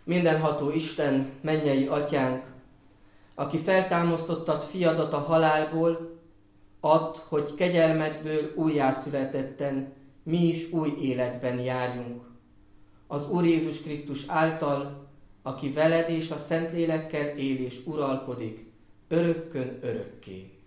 Mindenható Isten, mennyei atyánk, aki feltámasztottad fiadat a halálból, add, hogy kegyelmedből újjászületetten mi is új életben járjunk. Az Úr Jézus Krisztus által, aki veled és a Szentlélekkel él és uralkodik, örökkön örökké.